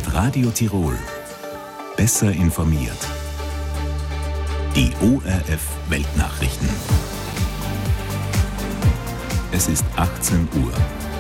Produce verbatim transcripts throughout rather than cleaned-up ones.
mit Radio Tirol. Besser informiert. Die O R F Weltnachrichten. Es ist achtzehn Uhr.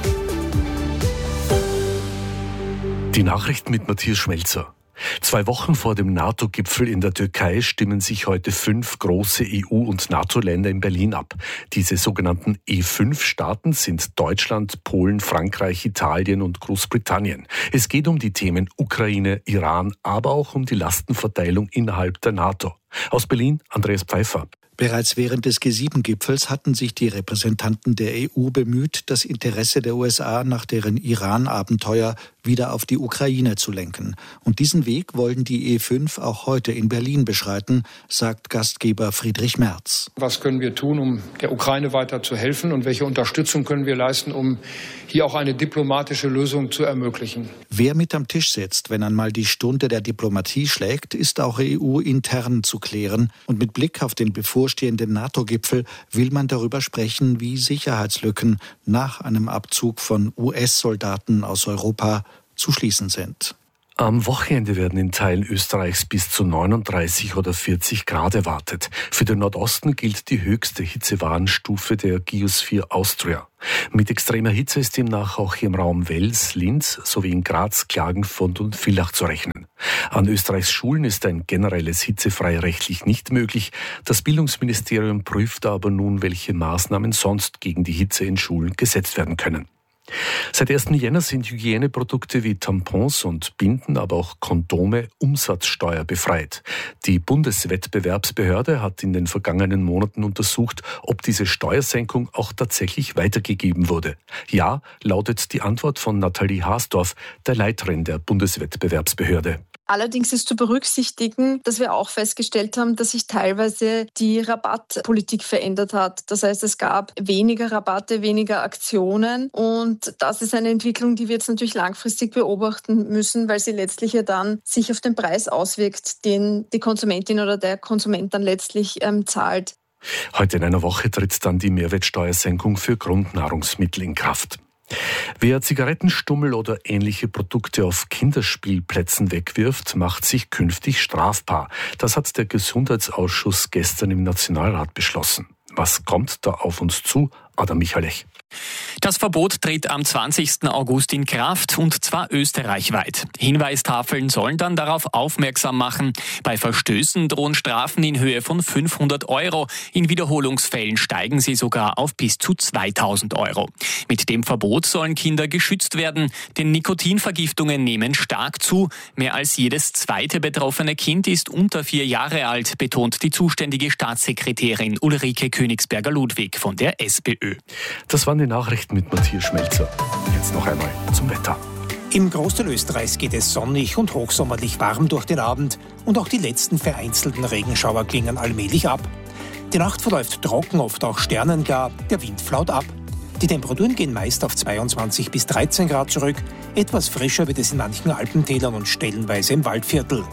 Die Nachrichten mit Matthias Schmelzer. Zwei Wochen vor dem NATO-Gipfel in der Türkei stimmen sich heute fünf große E U- und NATO-Länder in Berlin ab. Diese sogenannten E fünf Staaten sind Deutschland, Polen, Frankreich, Italien und Großbritannien. Es geht um die Themen Ukraine, Iran, aber auch um die Lastenverteilung innerhalb der NATO. Aus Berlin, Andreas Pfeiffer. Bereits während des G sieben Gipfels hatten sich die Repräsentanten der E U bemüht, das Interesse der U S A nach deren Iran-Abenteuer wieder auf die Ukraine zu lenken. Und diesen Weg wollen die E fünf auch heute in Berlin beschreiten, sagt Gastgeber Friedrich Merz. Was können wir tun, um der Ukraine weiter zu helfen, und welche Unterstützung können wir leisten, um hier auch eine diplomatische Lösung zu ermöglichen? Wer mit am Tisch sitzt, wenn einmal die Stunde der Diplomatie schlägt, ist auch E U-intern zu klären. Und mit Blick auf den bevorstehenden NATO-Gipfel will man darüber sprechen, wie Sicherheitslücken nach einem Abzug von U S-Soldaten aus Europa zu schließen sind. Am Wochenende werden in Teilen Österreichs bis zu neununddreißig oder vierzig Grad erwartet. Für den Nordosten gilt die höchste Hitzewarnstufe der Geosphere Austria. Mit extremer Hitze ist demnach auch im Raum Wels, Linz sowie in Graz, Klagenfurt und Villach zu rechnen. An Österreichs Schulen ist ein generelles Hitzefrei rechtlich nicht möglich. Das Bildungsministerium prüft aber nun, welche Maßnahmen sonst gegen die Hitze in Schulen gesetzt werden können. Seit ersten Jänner sind Hygieneprodukte wie Tampons und Binden, aber auch Kondome umsatzsteuerbefreit. Die Bundeswettbewerbsbehörde hat in den vergangenen Monaten untersucht, ob diese Steuersenkung auch tatsächlich weitergegeben wurde. Ja, lautet die Antwort von Nathalie Haasdorf, der Leiterin der Bundeswettbewerbsbehörde. Allerdings ist zu berücksichtigen, dass wir auch festgestellt haben, dass sich teilweise die Rabattpolitik verändert hat. Das heißt, es gab weniger Rabatte, weniger Aktionen, und das ist eine Entwicklung, die wir jetzt natürlich langfristig beobachten müssen, weil sie letztlich ja dann sich auf den Preis auswirkt, den die Konsumentin oder der Konsument dann letztlich ähm, zahlt. Heute in einer Woche tritt dann die Mehrwertsteuersenkung für Grundnahrungsmittel in Kraft. Wer Zigarettenstummel oder ähnliche Produkte auf Kinderspielplätzen wegwirft, macht sich künftig strafbar. Das hat der Gesundheitsausschuss gestern im Nationalrat beschlossen. Was kommt da auf uns zu? Adam Michalech. Das Verbot tritt am zwanzigsten August in Kraft, und zwar österreichweit. Hinweistafeln sollen dann darauf aufmerksam machen. Bei Verstößen drohen Strafen in Höhe von fünfhundert Euro. In Wiederholungsfällen steigen sie sogar auf bis zu zweitausend Euro. Mit dem Verbot sollen Kinder geschützt werden, denn Nikotinvergiftungen nehmen stark zu. Mehr als jedes zweite betroffene Kind ist unter vier Jahre alt, betont die zuständige Staatssekretärin Ulrike Königsberger-Ludwig von der SPÖ. Das waren die Nachrichten mit Matthias Schmelzer. Jetzt noch einmal zum Wetter. Im Großteil Österreichs geht es sonnig und hochsommerlich warm durch den Abend, und auch die letzten vereinzelten Regenschauer klingen allmählich ab. Die Nacht verläuft trocken, oft auch sternengar, der Wind flaut ab. Die Temperaturen gehen meist auf zweiundzwanzig bis dreizehn Grad zurück, etwas frischer wird es in manchen Alpentälern und stellenweise im Waldviertel.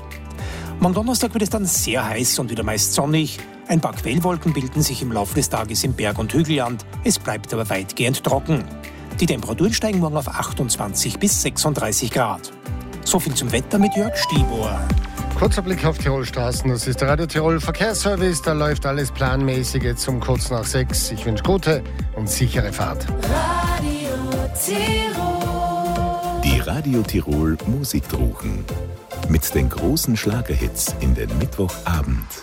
Am Donnerstag wird es dann sehr heiß und wieder meist sonnig. Ein paar Quellwolken bilden sich im Laufe des Tages im Berg- und Hügelland. Es bleibt aber weitgehend trocken. Die Temperaturen steigen morgen auf achtundzwanzig bis sechsunddreißig Grad. So viel zum Wetter mit Jörg Stieber. Kurzer Blick auf Tirolstraßen. Das ist der Radio Tirol Verkehrsservice. Da läuft alles planmäßig jetzt um kurz nach sechs. Ich wünsche gute und sichere Fahrt. Radio Tirol. Die Radio Tirol Musikdrogen. Mit den großen Schlagerhits in den Mittwochabend.